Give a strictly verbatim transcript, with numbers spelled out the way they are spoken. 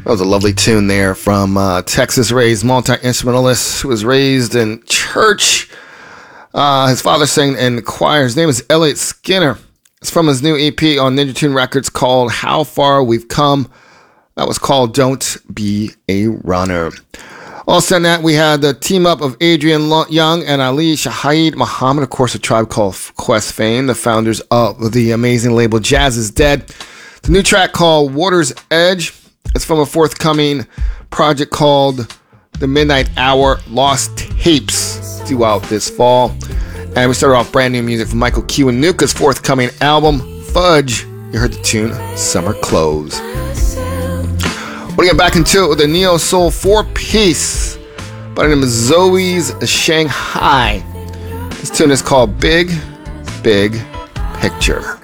That was a lovely tune there from uh, Texas-raised multi-instrumentalist who was raised in church. Uh, his father sang in the choir. His name is Elliot Skinner. It's from his new E P on Ninja Tune Records called How Far We've Come. That was called Don't Be a Runner. Also in that, we had the team up of Adrian Young and Ali Shaheed Muhammad, of course, a Tribe Called Quest fame, the founders of the amazing label Jazz is Dead. The new track called Water's Edge. It's from a forthcoming project called The Midnight Hour Lost Tapes, due out this fall. And we started off brand new music from Michael Kiwanuka's forthcoming album, Fudge. You heard the tune, Summer Clothes. We're going to get back into it with a Neo Soul four-piece by the name of Zoe's Shanghai. This tune is called Big, Big Picture.